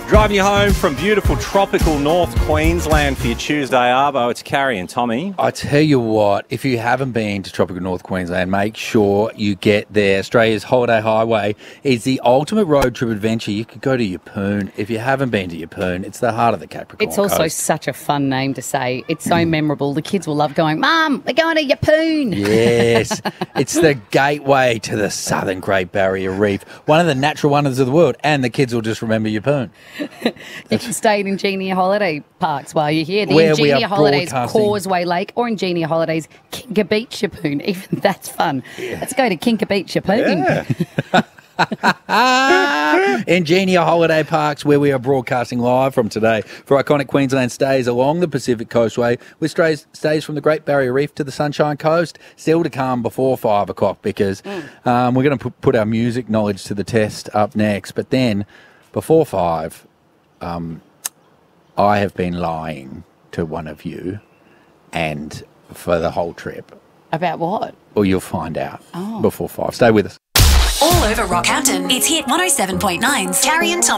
Driving you home from beautiful tropical North Queensland for your Tuesday arvo. It's Carrie and Tommy. I tell you what, if you haven't been to tropical North Queensland, make sure you get there. Australia's Holiday Highway is the ultimate road trip adventure. You could go to Yeppoon. If you haven't been to Yeppoon, it's the heart of the Capricorn It's also Coast. such a fun name to say. It's so memorable. The kids will love going, Mum, we're going to Yeppoon. Yes, it's the gateway to the southern Great Barrier Reef, one of the natural wonders of the world, and the kids will just remember Yeppoon. You can stay at Ingenia Holiday Parks while you're here. The Where we are Ingenia Holidays broadcasting. Causeway Lake or Ingenia Holidays Kinka Beach Yeppoon. Even that's fun. Let's go to Kinka Beach Yeppoon. Ingenia Holiday Parks, where we are broadcasting live from today for iconic Queensland stays along the Pacific Coastway, with stays from the Great Barrier Reef to the Sunshine Coast, still to come before 5 o'clock, because we're going to put our music knowledge to the test up next. But then, before 5, I have been lying to one of you, and for the whole trip. About what? Well, you'll find out before 5. Stay with us. All over Rockhampton, it's Hit 107.9's Carrie and Tommy.